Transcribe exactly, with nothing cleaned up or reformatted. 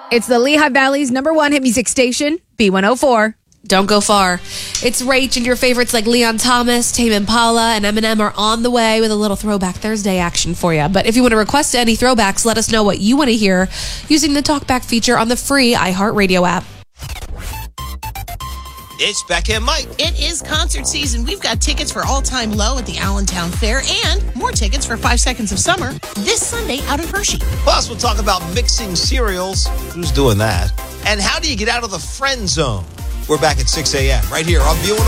It's the Lehigh Valley's number one hit music station, B one oh four. Don't go far. It's Rach, and your favorites like Leon Thomas, Tame Impala, and Eminem are on the way with a little Throwback Thursday action for you. But if you want to request any throwbacks, let us know what you want to hear using the Talkback feature on the free iHeartRadio app. It's Becca and Mike. It is concert season. We've got tickets for All Time Low at the Allentown Fair and more tickets for Five Seconds of Summer this Sunday out in Hershey. Plus, we'll talk about mixing cereals. Who's doing that? And how do you get out of the friend zone? We're back at six a.m. right here on B one oh four.